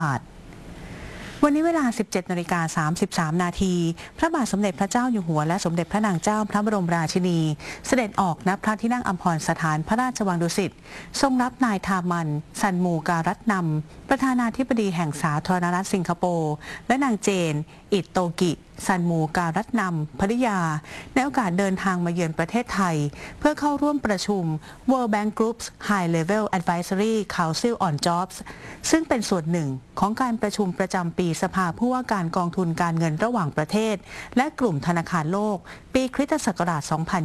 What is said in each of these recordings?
วันนี้เวลา 17:33 นาทีพระบาทสมเด็จพระเจ้าอยู่หัวและสมเด็จพระนางเจ้าพระบรมราชินีเสด็จออกณพระที่นั่งอัมพรสถานพระราชวังดุสิตทรงรับนายทามันซันมูการัตนำประธานาธิบดีแห่งสาธารณรัฐสิงคโปร์และนางเจนอิตโตกิซันมูการัตนำภริยาในโอกาสเดินทางมาเยือนประเทศไทยเพื่อเข้าร่วมประชุม World Bank Group's High Level Advisory Council on Jobs ซึ่งเป็นส่วนหนึ่งของการประชุมประจำปีสภาผู้ว่าการกองทุนการเงินระหว่างประเทศและกลุ่มธนาคารโลกปีคริสตศักราช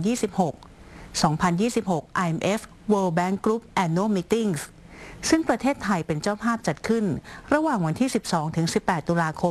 2026 IMF World Bank Group Annual Meetings ซึ่งประเทศไทยเป็นเจ้าภาพจัดขึ้นระหว่างวันที่ 12-18 ตุลาคม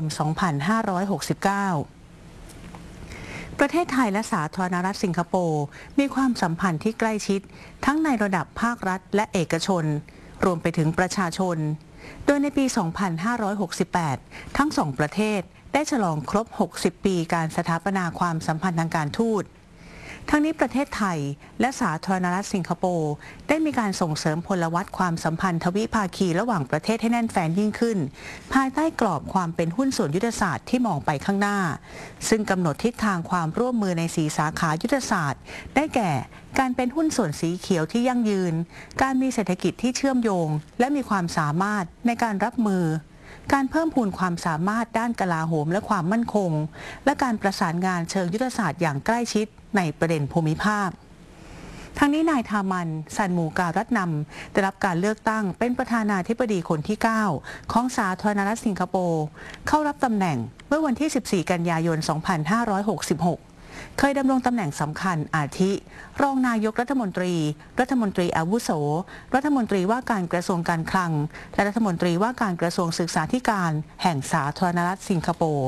2569 ประเทศไทยและสาธารณรัฐสิงคโปร์มีความสัมพันธ์ที่ใกล้ชิดทั้งในระดับภาครัฐและเอกชนรวมไปถึงประชาชนโดยในปี 2568 ทั้งสองประเทศได้ฉลองครบ 60 ปีการสถาปนาความสัมพันธ์ทางการทูตทั้งนี้ประเทศไทยและสาธารณรัฐสิงคโปร์ได้มีการส่งเสริมพลวัตความสัมพันธ์ทวิภาคีระหว่างประเทศให้แน่นแฟ้นยิ่งขึ้นภายใต้กรอบความเป็นหุ้นส่วนยุทธศาสตร์ที่มองไปข้างหน้าซึ่งกำหนดทิศทางความร่วมมือใน4 สาขายุทธศาสตร์ได้แก่การเป็นหุ้นส่วนสีเขียวที่ยั่งยืนการมีเศรษฐกิจที่เชื่อมโยงและมีความสามารถในการรับมือการเพิ่มพูนความสามารถด้านกลาโหมและความมั่นคงและการประสานงานเชิงยุทธศาสตร์อย่างใกล้ชิดในประเด็นภูมิภาคทั้งนี้นายทามันซันมูการัตนำได้รับการเลือกตั้งเป็นประธานาธิบดีคนที่ 9 ของสาธารณรัฐสิงคโปร์เข้ารับตำแหน่งเมื่อวันที่ 14 กันยายน 2566เคยดำรงตำแหน่งสำคัญอาทิรองนายกรัฐมนตรีรัฐมนตรีอาวุโสรัฐมนตรีว่าการกระทรวงการคลังและรัฐมนตรีว่าการกระทรวงศึกษาธิการแห่งสาธารณรัฐสิงคโปร์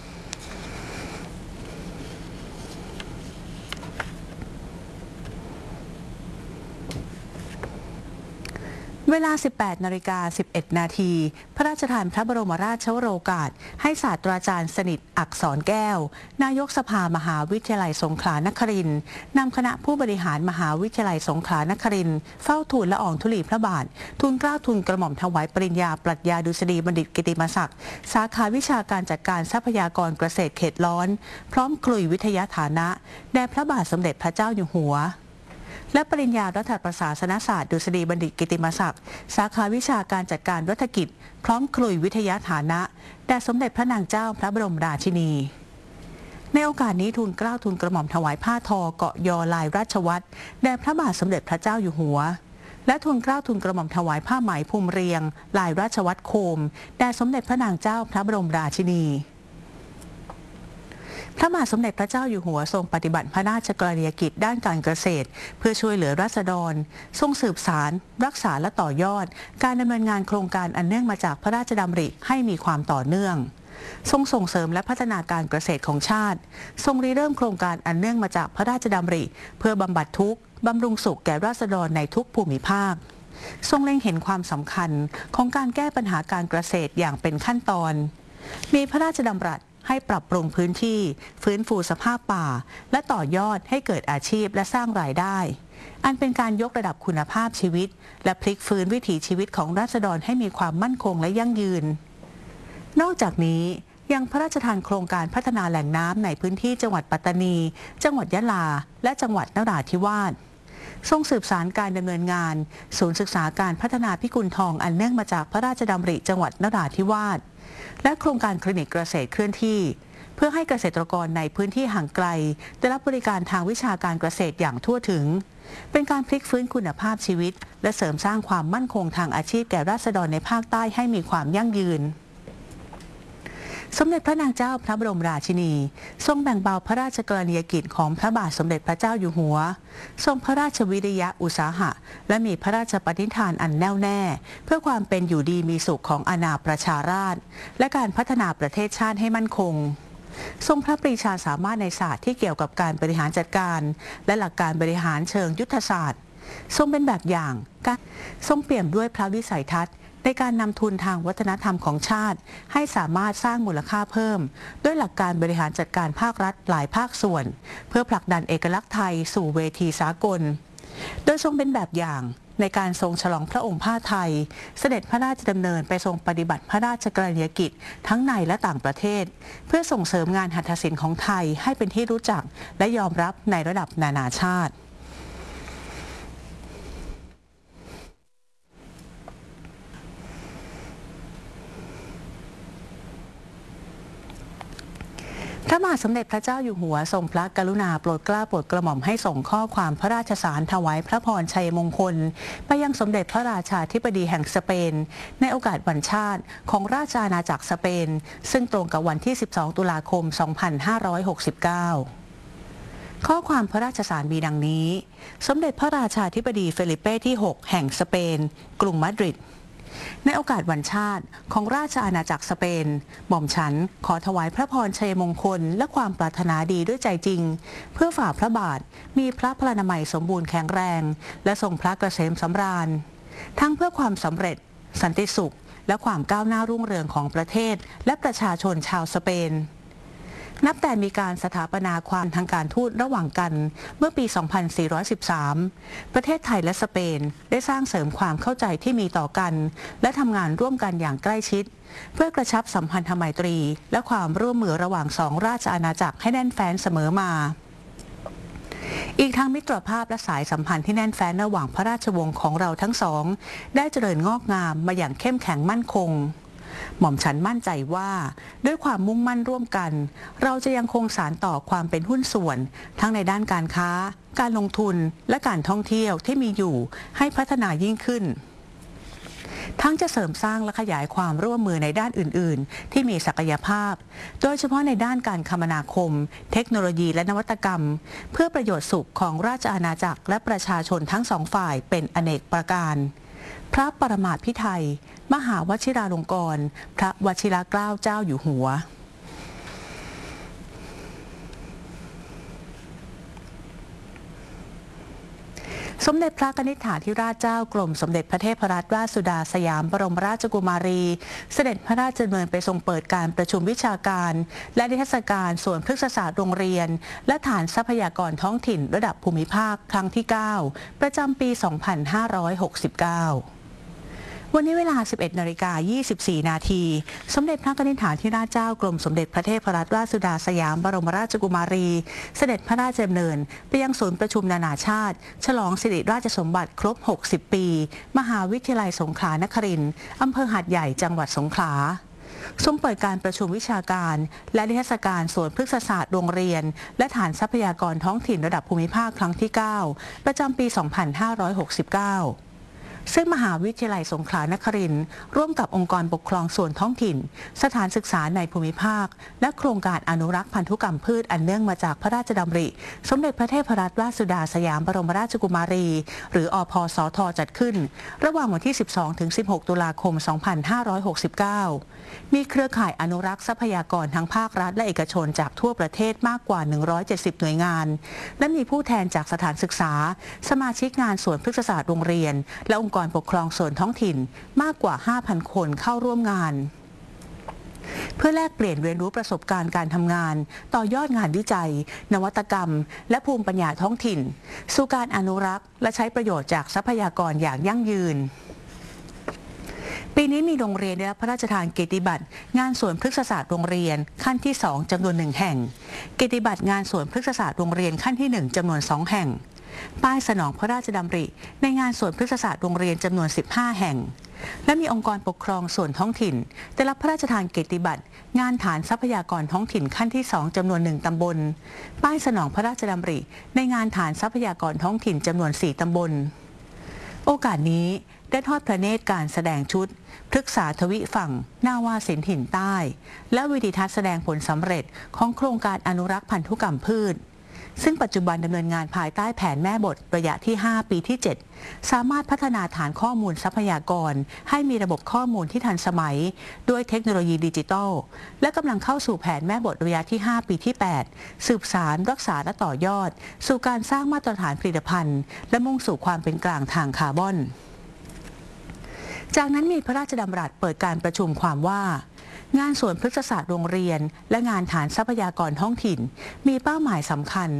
เวลา 18:11 นาทีพระราชทานพระบรมราชวโรกาสให้ศาสตราจารย์สนิทอักษรแก้วนายกสภามหาวิทยาลัยสงขลานครินทร์นำคณะผู้บริหารมหาวิทยาลัยสงขลานครินทร์เฝ้าทูลละอองธุลีพระบาททูลเกล้าทูลกระหม่อมถวายปริญญาปรัชญาดุษฎีบัณฑิตกิติมศักดิ์สาขาวิชาการจัดการทรัพยากรเกษตรเขตร้อนพร้อมคลุยวิทยาฐานะแด่พระบาทสมเด็จพระเจ้าอยู่หัวและปริญญารัฐประศาสนศาสตร์ดุษฎีบัณฑิตกิติมศักดิ์สาขาวิชาการจัดการรัฐกิจพร้อมคลุยวิทยาฐานะแด่สมเด็จพระนางเจ้าพระบรมราชินีในโอกาสนี้ทูลเกล้าทูลกระหม่อมถวายผ้าทอเกาะยอลายราชวัตรแด่พระบาทสมเด็จพระเจ้าอยู่หัวและทูลเกล้าทูลกระหม่อมถวายผ้าไหมภูมิเรียงลายราชวัตรโคมแด่สมเด็จพระนางเจ้าพระบรมราชินีพระบาทสมเด็จพระเจ้าอยู่หัวทรงปฏิบัติพระราชกรณียกิจด้านการเกษตรเพื่อช่วยเหลือราษฎรทรงสืบสารรักษาและต่อยอดการดำเนินงานโครงการอันเนื่องมาจากพระราชดำริให้มีความต่อเนื่องทรงส่งเสริมและพัฒนาการเกษตรของชาติทรงริเริ่มโครงการอันเนื่องมาจากพระราชดำริเพื่อบำบัดทุกข์บำรุงสุขแก่ราษฎรในทุกภูมิภาคทรงเล็งเห็นความสำคัญของการแก้ปัญหาการเกษตรอย่างเป็นขั้นตอนมีพระราชดำรัสให้ปรับปรุงพื้นที่ฟื้นฟูสภาพป่าและต่อยอดให้เกิดอาชีพและสร้างรายได้อันเป็นการยกระดับคุณภาพชีวิตและพลิกฟื้นวิถีชีวิตของราษฎรให้มีความมั่นคงและยั่งยืนนอกจากนี้ยังพระราชทานโครงการพัฒนาแหล่งน้ำในพื้นที่จังหวัดปัตตานีจังหวัดยะลาและจังหวัดนราธิวาสทรงสืบสารการดำเนินงานศูนย์ศึกษาการพัฒนาพิกุลทองอันเนื่องมาจากพระราชดำริจังหวัดนราธิวาสและโครงการคลินิกเกษตรเคลื่อนที่เพื่อให้เกษตรกรในพื้นที่ห่างไกลได้รับบริการทางวิชาการเกษตรอย่างทั่วถึงเป็นการพลิกฟื้นคุณภาพชีวิตและเสริมสร้างความมั่นคงทางอาชีพแก่ราษฎรในภาคใต้ให้มีความยั่งยืนสมเด็จพระนางเจ้าพระบรมราชินีทรงแบ่งเบาพระราชกรณียกิจของพระบาทสมเด็จพระเจ้าอยู่หัวทรงพระราชวิริยะอุตสาหะและมีพระราชปณิธานอันแน่วแน่เพื่อความเป็นอยู่ดีมีสุขของอาณาประชาราษฎร์และการพัฒนาประเทศชาติให้มั่นคงทรงพระปรีชาสามารถในศาสตร์ที่เกี่ยวกับการบริหารจัดการและหลักการบริหารเชิงยุทธศาสตร์ทรงเป็นแบบอย่างทรงเปี่ยมด้วยพระวิสัยทัศน์ในการนำทุนทางวัฒนธรรมของชาติให้สามารถสร้างมูลค่าเพิ่มด้วยหลักการบริหารจัดการภาครัฐหลายภาคส่วนเพื่อผลักดันเอกลักษณ์ไทยสู่เวทีสากลโดยทรงเป็นแบบอย่างในการทรงฉลองพระองค์ผ้าไทยเสด็จพระราชดำเนินไปทรงปฏิบัติพระราชกรณียกิจทั้งในและต่างประเทศเพื่อส่งเสริมงานหัตถศิลป์ของไทยให้เป็นที่รู้จักและยอมรับในระดับนานาชาติพระบาทสมเด็จพระเจ้าอยู่หัวทรงพระกรุณาโปรดเกล้าโปรดกระหม่อมให้ส่งข้อความพระราชสารถวายพระพรชัยมงคลไปยังสมเด็จพระราชาธิบดีแห่งสเปนในโอกาสวันชาติของราชอาณาจักรสเปนซึ่งตรงกับวันที่ 12 ตุลาคม 2569 ข้อความพระราชสารมีดังนี้สมเด็จพระราชาธิบดีเฟลิเป้ที่ 6 แห่งสเปนกรุงมาดริดในโอกาสวันชาติของราชอาณาจักรสเปนหม่อมฉันขอถวายพระพรชัยมงคลและความปรารถนาดีด้วยใจจริงเพื่อฝ่าพระบาทมีพระพลานามัยสมบูรณ์แข็งแรงและทรงพระเกษมสำราญทั้งเพื่อความสำเร็จสันติสุขและความก้าวหน้ารุ่งเรืองของประเทศและประชาชนชาวสเปนนับแต่มีการสถาปนาความทางการทูตระหว่างกันเมื่อปี 2413 ประเทศไทยและสเปนได้สร้างเสริมความเข้าใจที่มีต่อกันและทำงานร่วมกันอย่างใกล้ชิดเพื่อกระชับสัมพันธไมตรีและความร่วมมือระหว่างสองราชอาณาจักรให้แน่นแฟ้นเสมอมาอีกทั้งมิตรภาพและสายสัมพันธ์ที่แน่นแฟ้นระหว่างพระราชวงศ์ของเราทั้งสองได้เจริญงอกงามมาอย่างเข้มแข็งมั่นคงหม่อมฉันมั่นใจว่าด้วยความมุ่งมั่นร่วมกันเราจะยังคงสานต่อความเป็นหุ้นส่วนทั้งในด้านการค้าการลงทุนและการท่องเที่ยวที่มีอยู่ให้พัฒนายิ่งขึ้นทั้งจะเสริมสร้างและขยายความร่วมมือในด้านอื่นๆที่มีศักยภาพโดยเฉพาะในด้านการคมนาคมเทคโนโลยีและนวัตกรรมเพื่อประโยชน์สุขของราชอาณาจักรและประชาชนทั้งสองฝ่ายเป็นอเนกประการพระปรมาภิไธยมหาวชิราลงกรณ์พระวชิรเกล้าเจ้าอยู่หัวสมเด็จพระกนิษฐาธิราชเจ้ากรมสมเด็จพระเทพรัตนราชสุดาสยามบรมราชกุมารีเสด็จพระราชดำเนินไปทรงเปิดการประชุมวิชาการและนิทรรศการส่วนพฤกษศาสตร์โรงเรียนและฐานทรัพยากรท้องถิ่นระดับภูมิภาคครั้งที่ 9 ประจำปี 2569วันนี้เวลา 11:24 นาทีสมเด็จพระกนิษฐาธิราชเจ้ากรมสมเด็จพระเทพรัตนราชสุดาสยามบรมราชกุมารีเสด็จพระราชดำเนินไปยังศูนย์ประชุมนานาชาติฉลองสิริราชสมบัติครบ 60 ปี มหาวิทยาลัยสงขลานครินทร์อำเภอหาดใหญ่จังหวัดสงขลาทรงเปิดการประชุมวิชาการและนิทรรศการส่วนพฤกษศาสตร์โรงเรียนและฐานทรัพยากรท้องถิ่นระดับภูมิภาคครั้งที่ 9 ประจำปี 2569ซึ่งมหาวิทยาลัยสงขลานครินทร์ร่วมกับองค์กรปกครองส่วนท้องถิ่นสถานศึกษาในภูมิภาคและโครงการอนุรักษ์พันธุกรรมพืชอันเนื่องมาจากพระราชดำริสมเด็จพระเทพรัตนราชสุดาสยามบรมราชกุมารีหรืออพสทจัดขึ้นระหว่างวันที่ 12-16 ตุลาคม 2569มีเครือข่ายอนุรักษ์ทรัพยากรทั้งภาครัฐและเอกชนจากทั่วประเทศมากกว่า 170 หน่วยงานและมีผู้แทนจากสถานศึกษาสมาชิกงานส่วนพฤกษศาสตร์โรงเรียนและองค์กรปกครองส่วนท้องถิ่นมากกว่า 5,000 คนเข้าร่วมงานเพื่อแลกเปลี่ยนเรียนรู้ประสบการณ์การทำงานต่อยอดงานวิจัยนวัตกรรมและภูมิปัญญาท้องถิ่นสู่การอนุรักษ์และใช้ประโยชน์จากทรัพยากรอย่างยั่งยืนปีนี้มีโรงเรียนได้รับพระราชทานเกียรติบัตรงานสวนพฤกษศาสตร์โรงเรียนขั้นที่ 2 จำนวน 1 แห่งเกียรติบัตรงานสวนพฤกษศาสตร์โรงเรียนขั้นที่ 1 จำนวน 2 แห่งป้ายสนองพระราชดำริในงานสวนพฤกษศาสตร์โรงเรียนจำนวน 15 แห่งและมีองค์กรปกครองส่วนท้องถิ่นได้รับพระราชทานเกียรติบัตรงานฐานทรัพยากรท้องถิ่นขั้นที่ 2 จำนวน 1 ตำบลป้ายสนองพระราชดำริในงานฐานทรัพยากรท้องถิ่นจำนวน 4 ตำบลโอกาสนี้ได้ทอดพระเนตรการแสดงชุดพฤกษาทวิฝั่งนาวาสินถิ่นใต้และวิดีทัศน์แสดงผลสำเร็จของโครงการอนุรักษ์พันธุกรรมพืชซึ่งปัจจุบันดำเนินงานภายใต้แผนแม่บทระยะที่ 5 ปีที่ 7 สามารถพัฒนาฐานข้อมูลทรัพยากรให้มีระบบข้อมูลที่ทันสมัยด้วยเทคโนโลยีดิจิทัลและกำลังเข้าสู่แผนแม่บทระยะที่ 5 ปีที่ 8 สืบสานรักษาและต่อยอดสู่การสร้างมาตรฐานผลิตภัณฑ์และมุ่งสู่ความเป็นกลางทางคาร์บอนจากนั้นมีพระราชดำรัสเปิดการประชุมความว่างานสวนพฤกษศาสตร์โรงเรียนและงานฐานทรัพยากรท้องถิ่นมีเป้าหมายสำคัญ